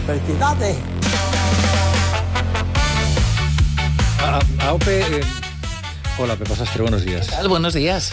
¡Felicidades! AOPE, hola, Pepa Sastre, buenos días. ¿Qué tal? Buenos días.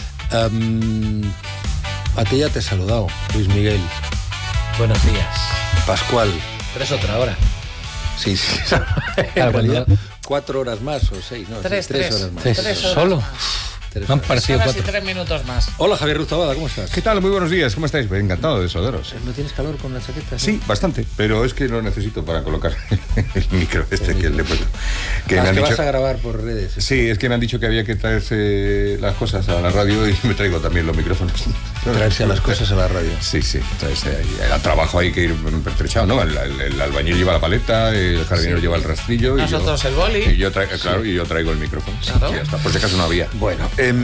A ti ya te he saludado, Luis Miguel. Buenos días. Pascual. Pero es otra hora. Sí. Claro, realidad, 4 horas más o 6, ¿no? Tres horas más. Tres horas ¿Solo? más. 3 Me han horas. parecido Horas y 4. 3 minutos más. Hola, Javier Ruzabada, ¿cómo estás? ¿Qué tal? Muy buenos días, ¿cómo estáis? Encantado de saludaros. ¿No tienes calor con la chaqueta? Sí, bastante, pero es que lo necesito para colocar el micro que le he puesto. Que me han vas dicho... a grabar por redes. Sí, es que me han dicho que había que traerse las cosas a la radio y me traigo también los micrófonos. Traerse a las cosas a la radio. Sí, entonces el trabajo hay que ir pertrechado, ¿no? El albañil lleva la paleta, el jardinero lleva el rastrillo. Nosotros el boli. Y yo traigo el micrófono. Claro. Y ya está, por si acaso no había. Bueno,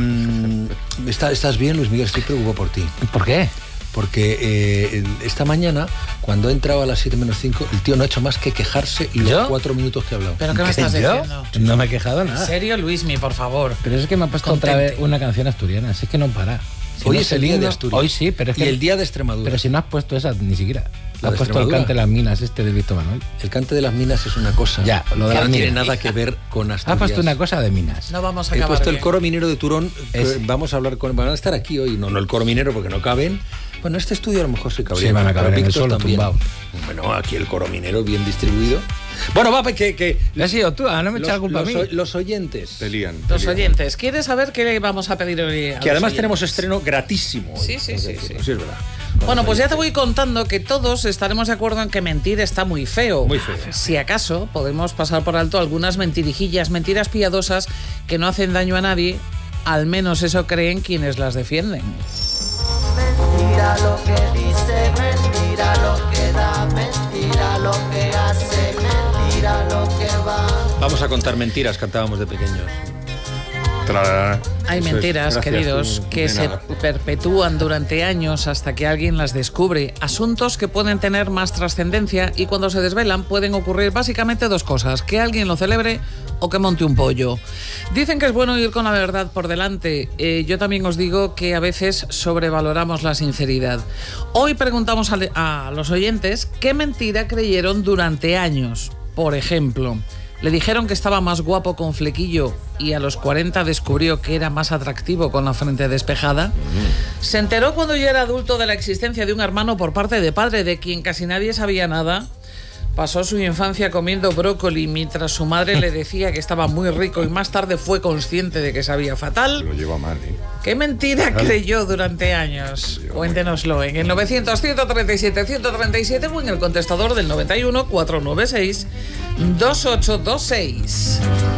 ¿estás bien, Luis Miguel? Estoy preocupado por ti. ¿Por qué? Porque esta mañana, cuando he entrado a las 7 menos 5, el tío no ha hecho más que quejarse los ¿Yo? 4 minutos que ha hablado. ¿Pero qué me estás ¿Yo? diciendo? No me he quejado ¿En nada. serio, Luismi, por favor? Pero es que me ha puesto otra Contente. vez una canción asturiana, así que no para. Si Hoy no es el el día de himno- Asturias. Hoy sí, pero es que... Y el día de Extremadura. Pero si no has puesto esa, ni siquiera. ¿La Has de puesto el Extremadura? cante de las minas este de Víctor Manuel. El cante de las minas es una cosa Ya, lo de que las no tiene minas. nada que ver con Asturias. Has puesto una cosa de minas. No vamos a He acabar puesto el bien. coro minero de Turón. Es- Vamos a hablar con... Van a estar aquí hoy. No el coro minero porque no caben. Bueno, este estudio a lo mejor se cabría. Sí, van a pero caber en el Víctor suelo, también. tumbado. Bueno, aquí el coro minero bien distribuido. Bueno, va, que ¿Has sido tú? No me eches la culpa a mí. los oyentes. Te lían. Los oyentes, ¿quieres saber qué le vamos a pedir hoy? A Que los además oyentes? tenemos estreno gratísimo. hoy. Sí, sí, Vamos a sí, decirlo. sí. Es verdad. Bueno, pues ya te voy contando que todos estaremos de acuerdo en que mentir está muy feo. Muy feo. Si acaso, podemos pasar por alto algunas mentirijillas, mentiras piadosas que no hacen daño a nadie, al menos eso creen quienes las defienden. Mentira lo que dice, mentira lo que da, mentira lo que hace, mentira lo que va. Vamos a contar mentiras, cantábamos de pequeños. Trarara. Hay Eso es. mentiras, Gracias, queridos, tú, que de se nada. perpetúan durante años hasta que alguien las descubre. Asuntos que pueden tener más trascendencia y cuando se desvelan pueden ocurrir básicamente dos cosas: que alguien lo celebre o que monte un pollo. Dicen que es bueno ir con la verdad por delante. Yo también os digo que a veces sobrevaloramos la sinceridad. Hoy preguntamos a los oyentes qué mentira creyeron durante años. Por ejemplo, le dijeron que estaba más guapo con flequillo y a los 40 descubrió que era más atractivo con la frente despejada. Se enteró cuando ya era adulto de la existencia de un hermano por parte de padre de quien casi nadie sabía nada. Pasó su infancia comiendo brócoli mientras su madre le decía que estaba muy rico y más tarde fue consciente de que sabía fatal. Lo lleva mal, ¿eh? ¿Qué mentira creyó durante años? Cuéntenoslo en el 900-137-137 o en el contestador del 91 496 2826.